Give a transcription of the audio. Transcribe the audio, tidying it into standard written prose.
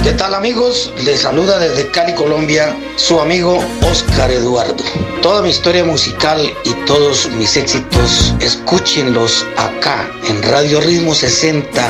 ¿Qué tal amigos? Les saluda desde Cali, Colombia, su amigo Oscar Eduardo. Toda mi historia musical y todos mis éxitos, escúchenlos acá en Radio Ritmo 60